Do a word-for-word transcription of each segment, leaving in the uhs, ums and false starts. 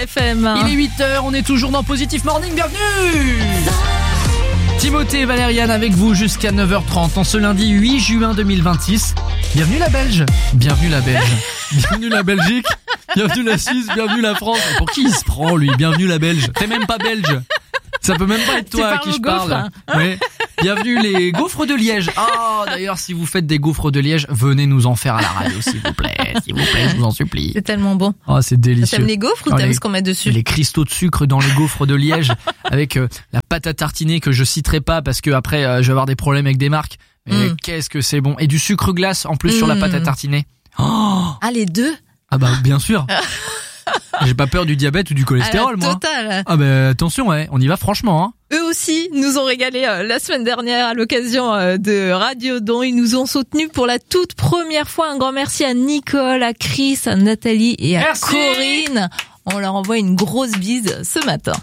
F M. Il est huit heures, on est toujours dans Positive Morning, bienvenue. Timothée et Valériane avec vous jusqu'à neuf heures trente en ce lundi huit juin deux mille vingt-six. Bienvenue la Belge, bienvenue la Belge, bienvenue la Belgique, bienvenue la Suisse, bienvenue la France. Pour qui il se prend lui? Bienvenue la Belge, t'es même pas belge. Ça peut même pas être toi à qui je parle. Hein. Ouais. Bienvenue les gaufres de Liège. Ah, oh, d'ailleurs, si vous faites des gaufres de Liège, venez nous en faire à la radio, s'il vous plaît. S'il vous plaît, je vous en supplie. C'est tellement bon. Oh, c'est délicieux. T'aimes les gaufres ou t'aimes les, ce qu'on met dessus? Les cristaux de sucre dans les gaufres de Liège avec euh, la pâte à tartiner que je citerai pas parce que après euh, je vais avoir des problèmes avec des marques. Mais mm. qu'est-ce que c'est bon. Et du sucre glace en plus mm. sur la pâte à tartiner. Oh. Ah, les deux? Ah bah, bien sûr. J'ai pas peur du diabète ou du cholestérol, moi. Total. Ah bah attention, ouais, on y va franchement. Hein. Eux aussi nous ont régalé euh, la semaine dernière à l'occasion euh, de Radio Don. Ils nous ont soutenus pour la toute première fois. Un grand merci à Nicole, à Chris, à Nathalie et à merci. Corinne. On leur envoie une grosse bise ce matin.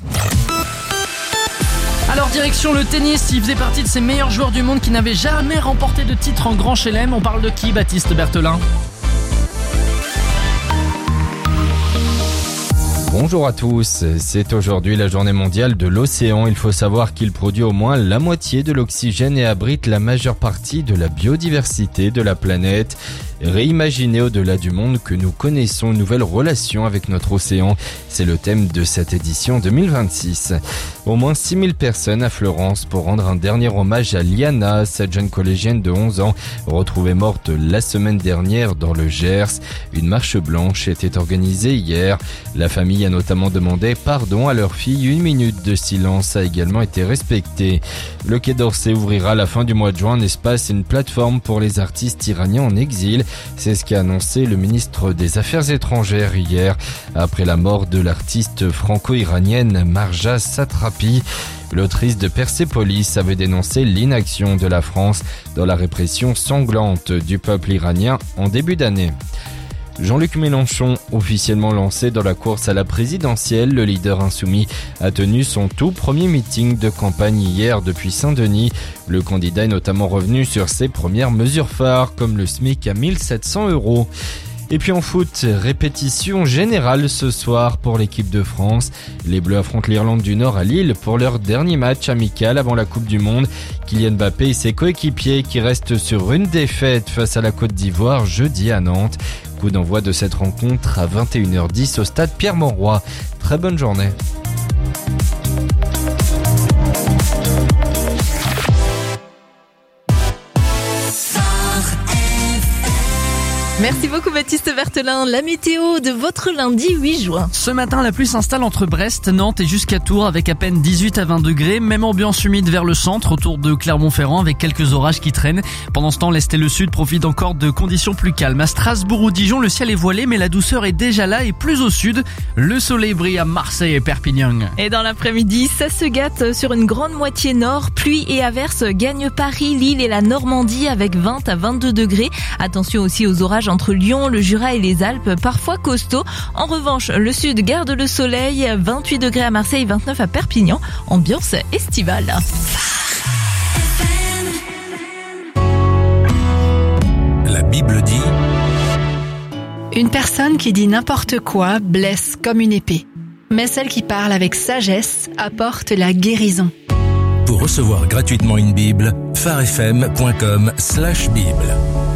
Alors direction le tennis, il faisait partie de ces meilleurs joueurs du monde qui n'avaient jamais remporté de titre en Grand Chelem. On parle de qui, Baptiste Berthelin? Bonjour à tous, c'est aujourd'hui la journée mondiale de l'océan. Il faut savoir qu'il produit au moins la moitié de l'oxygène et abrite la majeure partie de la biodiversité de la planète. Réimaginer au-delà du monde que nous connaissons une nouvelle relation avec notre océan. C'est le thème de cette édition deux mille vingt-six. Au moins six mille personnes à Florence pour rendre un dernier hommage à Liana, cette jeune collégienne de onze ans, retrouvée morte la semaine dernière dans le Gers. Une marche blanche était organisée hier. La famille a notamment demandé pardon à leur fille. Une minute de silence a également été respectée. Le Quai d'Orsay ouvrira à la fin du mois de juin un espace et une plateforme pour les artistes iraniens en exil. C'est ce qu'a annoncé le ministre des Affaires étrangères hier, après la mort de l'artiste franco-iranienne Marja Satrapi. L'autrice de Persépolis avait dénoncé l'inaction de la France dans la répression sanglante du peuple iranien en début d'année. Jean-Luc Mélenchon, officiellement lancé dans la course à la présidentielle, le leader insoumis a tenu son tout premier meeting de campagne hier depuis Saint-Denis. Le candidat est notamment revenu sur ses premières mesures phares, comme le SMIC à mille sept cents euros. Et puis en foot, répétition générale ce soir pour l'équipe de France. Les Bleus affrontent l'Irlande du Nord à Lille pour leur dernier match amical avant la Coupe du Monde. Kylian Mbappé et ses coéquipiers qui restent sur une défaite face à la Côte d'Ivoire jeudi à Nantes. Coup d'envoi de cette rencontre à vingt et une heures dix au stade Pierre-Mauroy. Très bonne journée. Merci beaucoup Baptiste Berthelin. La météo de votre lundi huit juin. Ce matin, la pluie s'installe entre Brest, Nantes et jusqu'à Tours avec à peine dix-huit à vingt degrés. Même ambiance humide vers le centre, autour de Clermont-Ferrand avec quelques orages qui traînent. Pendant ce temps, l'Est et le Sud profitent encore de conditions plus calmes. À Strasbourg ou Dijon, le ciel est voilé mais la douceur est déjà là et plus au sud. Le soleil brille à Marseille et Perpignan. Et dans l'après-midi, ça se gâte sur une grande moitié nord. Pluie et averses gagnent Paris, Lille et la Normandie avec vingt à vingt-deux degrés. Attention aussi aux orages entre Lyon, le Jura et les Alpes, parfois costauds. En revanche, le sud garde le soleil, vingt-huit degrés à Marseille, vingt-neuf à Perpignan. Ambiance estivale. La Bible dit: une personne qui dit n'importe quoi blesse comme une épée, mais celle qui parle avec sagesse apporte la guérison. Pour recevoir gratuitement une Bible, pharefm point com slash bible.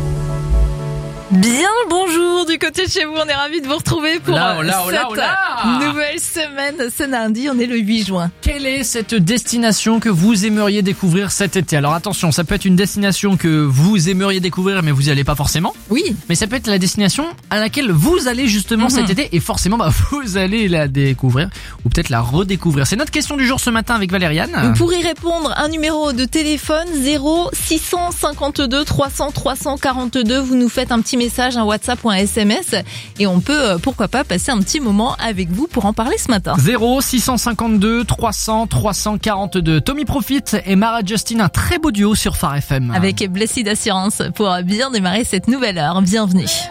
Bien le bonjour du côté de chez vous, on est ravis de vous retrouver pour là, oh là, oh là, oh là. cette nouvelle semaine. Ce lundi, on est le huit juin. Quelle est cette destination que vous aimeriez découvrir cet été? Alors attention, ça peut être une destination que vous aimeriez découvrir mais vous n'y allez pas forcément. Oui. Mais ça peut être la destination à laquelle vous allez justement mm-hmm. cet été et forcément bah, vous allez la découvrir ou peut-être la redécouvrir. C'est notre question du jour ce matin avec Valériane. Pour y répondre, un numéro de téléphone zéro six cent cinquante-deux trois cents trois cent quarante-deux. Vous nous faites un petit message, un WhatsApp ou un S M S et on peut, pourquoi pas, passer un petit moment avec vous pour en parler ce matin. zéro six cent cinquante-deux trois cents trois cent quarante-deux. Tommy Profit et Mara Justin, un très beau duo sur Phare F M. Avec Blessed Assurance pour bien démarrer cette nouvelle heure. Bienvenue.